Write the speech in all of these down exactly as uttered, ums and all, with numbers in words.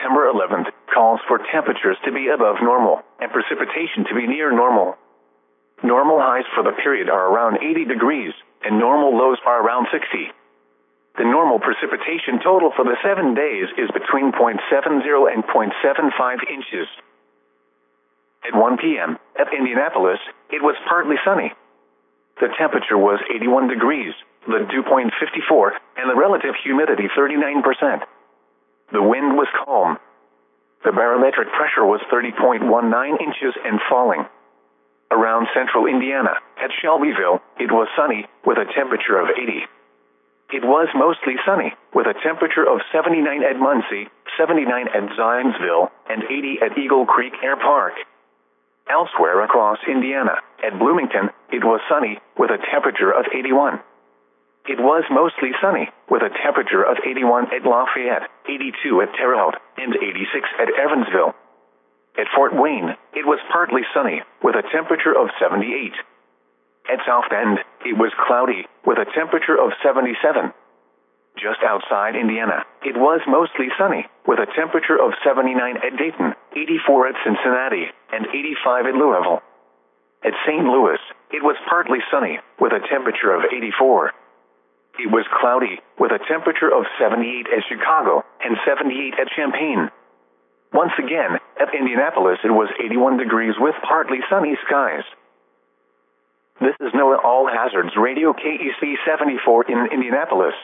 September eleventh calls for temperatures to be above normal and precipitation to be near normal. Normal highs for the period are around eighty degrees, and normal lows are around sixty. The normal precipitation total for the seven days is between zero point seven zero and zero point seven five inches. At one p m at Indianapolis, it was partly sunny. The temperature was eighty-one degrees, the dew point fifty-four, and the relative humidity thirty-nine percent. The wind was calm. The barometric pressure was thirty point one nine inches and falling. Around central Indiana, at Shelbyville, it was sunny, with a temperature of eighty. It was mostly sunny, with a temperature of seventy-nine at Muncie, seventy-nine at Zionsville, and eighty at Eagle Creek Air Park. Elsewhere across Indiana, at Bloomington, it was sunny, with a temperature of eighty-one. It was mostly sunny, with a temperature of eighty-one at Lafayette, eighty-two at Terre Haute, and eighty-six at Evansville. At Fort Wayne, it was partly sunny, with a temperature of seventy-eight. At South Bend, it was cloudy, with a temperature of seventy-seven. Just outside Indiana, it was mostly sunny, with a temperature of seventy-nine at Dayton, eighty-four at Cincinnati, and eighty-five at Louisville. At Saint Louis, it was partly sunny, with a temperature of eighty-four. It was cloudy, with a temperature of seventy-eight at Chicago, and seventy-eight at Champaign. Once again, at Indianapolis it was eighty-one degrees with partly sunny skies. This is NOAA All Hazards Radio K E C seventy-four in Indianapolis.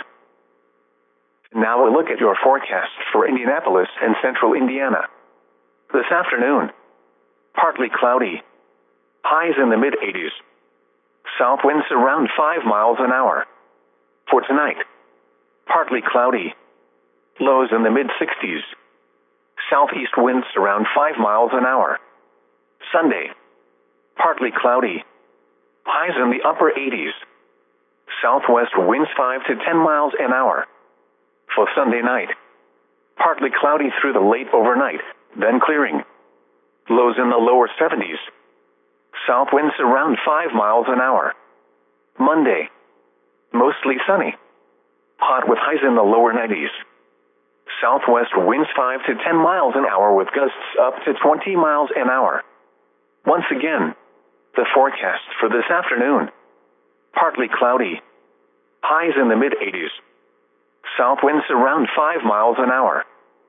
Now a look at your forecast for Indianapolis and central Indiana. This afternoon, partly cloudy. Highs in the mid eighties. South winds around five miles an hour. For tonight, partly cloudy. Lows in the mid sixties. Southeast winds around five miles an hour. Sunday, partly cloudy. Highs in the upper eighties. Southwest winds five to ten miles an hour. For Sunday night, partly cloudy through the late overnight, then clearing. Lows in the lower seventies. South winds around five miles an hour. Monday, mostly sunny. Hot with highs in the lower nineties. Southwest winds five to ten miles an hour with gusts up to twenty miles an hour. Once again, the forecast for this afternoon. Partly cloudy. Highs in the mid eighties. South winds around five miles an hour.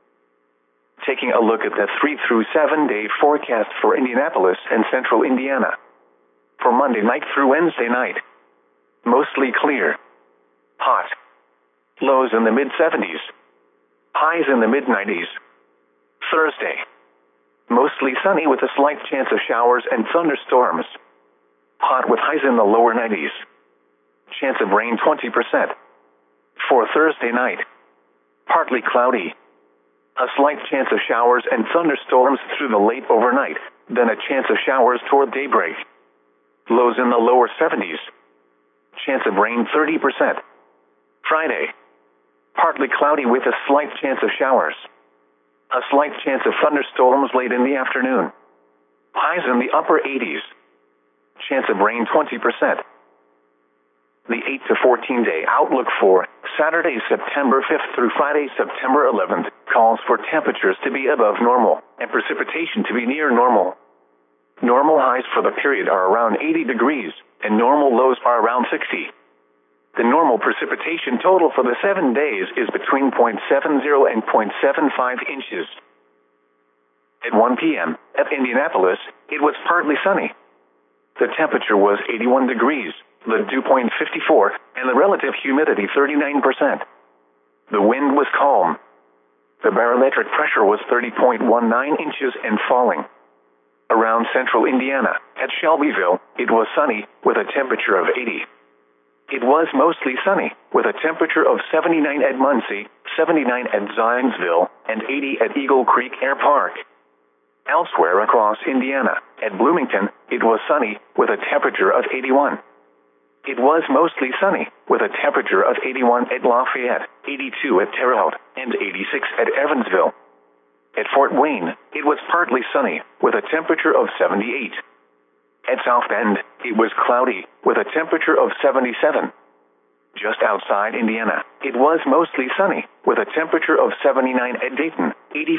Taking a look at the three through seven day forecast for Indianapolis and central Indiana. For Monday night through Wednesday night. Mostly clear. Hot. Lows in the mid seventies. Highs in the mid nineties. Thursday. Mostly sunny with a slight chance of showers and thunderstorms. Hot with highs in the lower nineties. Chance of rain twenty percent. For Thursday night, partly cloudy. A slight chance of showers and thunderstorms through the late overnight, then a chance of showers toward daybreak. Lows in the lower seventies. Chance of rain thirty percent. Friday, partly cloudy with a slight chance of showers. A slight chance of thunderstorms late in the afternoon. Highs in the upper eighties. Chance of rain twenty percent. The eight to fourteen day outlook for Saturday, September fifth through Friday, September eleventh calls for temperatures to be above normal and precipitation to be near normal. Normal highs for the period are around eighty degrees and normal lows are around sixty. The normal precipitation total for the seven days is between zero point seven zero and zero point seven five inches. At one p m at Indianapolis, it was partly sunny. The temperature was eighty-one degrees, the dew point fifty-four, and the relative humidity thirty-nine percent. The wind was calm. The barometric pressure was thirty point one nine inches and falling. Around central Indiana, at Shelbyville, it was sunny, with a temperature of eighty. It was mostly sunny, with a temperature of seventy-nine at Muncie, seventy-nine at Zionsville, and eighty at Eagle Creek Air Park. Elsewhere across Indiana, at Bloomington, it was sunny, with a temperature of eighty-one. It was mostly sunny, with a temperature of eighty-one at Lafayette, eighty-two at Terre Haute, and eighty-six at Evansville. At Fort Wayne, it was partly sunny, with a temperature of seventy-eight. At South Bend, it was cloudy, with a temperature of seventy-seven. Just outside Indiana, it was mostly sunny, with a temperature of seventy-nine at Dayton, eighty